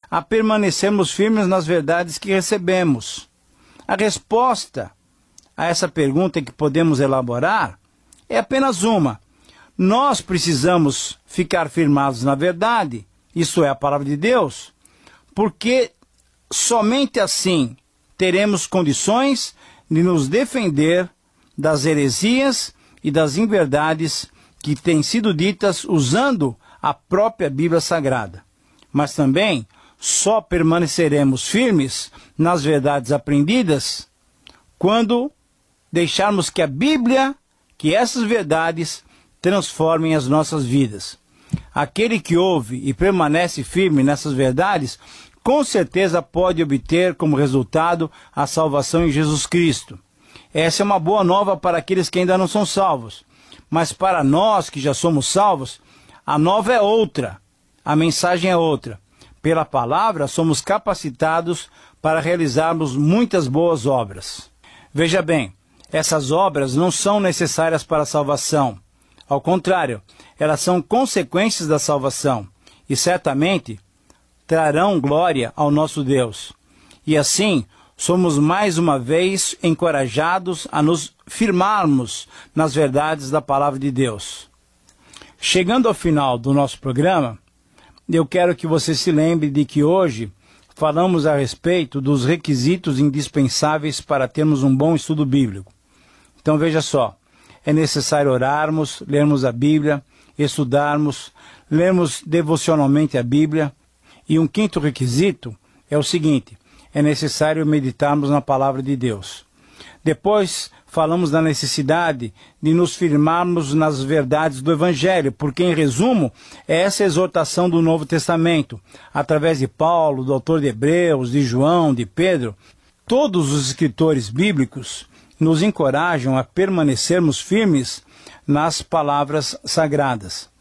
a permanecermos firmes nas verdades que recebemos? A resposta a essa pergunta que podemos elaborar é apenas uma. Nós precisamos ficar firmados na verdade, isso é a palavra de Deus, porque somente assim teremos condições de nos defender das heresias e das inverdades que têm sido ditas usando a própria Bíblia Sagrada. Mas também só permaneceremos firmes nas verdades aprendidas quando deixarmos que a Bíblia, que essas verdades transformem as nossas vidas. Aquele que ouve e permanece firme nessas verdades, com certeza pode obter como resultado a salvação em Jesus Cristo. Essa é uma boa nova para aqueles que ainda não são salvos. Mas para nós que já somos salvos, a nova é outra, a mensagem é outra. Pela palavra, somos capacitados para realizarmos muitas boas obras. Veja bem, essas obras não são necessárias para a salvação. Ao contrário, elas são consequências da salvação e certamente trarão glória ao nosso Deus. E assim, somos mais uma vez encorajados a nos firmarmos nas verdades da palavra de Deus. Chegando ao final do nosso programa, eu quero que você se lembre de que hoje falamos a respeito dos requisitos indispensáveis para termos um bom estudo bíblico. Então veja só, é necessário orarmos, lermos a Bíblia, estudarmos, lermos devocionalmente a Bíblia. E um quinto requisito é o seguinte, é necessário meditarmos na palavra de Deus. Depois falamos da necessidade de nos firmarmos nas verdades do Evangelho, porque em resumo é essa exortação do Novo Testamento, através de Paulo, do autor de Hebreus, de João, de Pedro. Todos os escritores bíblicos nos encorajam a permanecermos firmes nas palavras sagradas.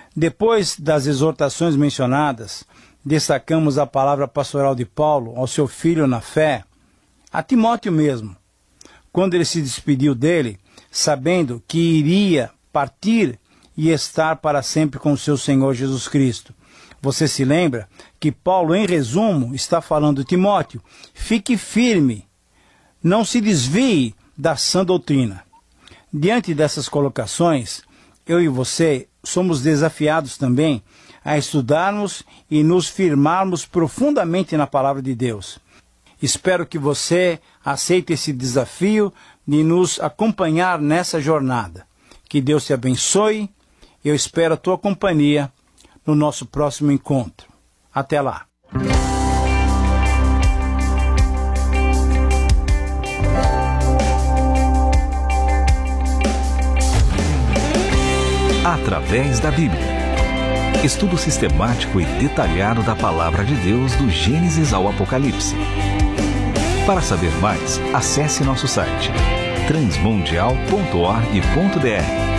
Depois das exortações mencionadas, destacamos a palavra pastoral de Paulo ao seu filho na fé, a Timóteo mesmo, quando ele se despediu dele, sabendo que iria partir e estar para sempre com o seu Senhor Jesus Cristo. Você se lembra que Paulo, em resumo, está falando: Timóteo, fique firme, não se desvie da sã doutrina. Diante dessas colocações, eu e você somos desafiados também a estudarmos e nos firmarmos profundamente na palavra de Deus. Espero que você aceite esse desafio de nos acompanhar nessa jornada. Que Deus te abençoe. Eu espero a tua companhia no nosso próximo encontro. Até lá. Através da Bíblia. Estudo sistemático e detalhado da Palavra de Deus do Gênesis ao Apocalipse. Para saber mais, acesse nosso site transmundial.org.br.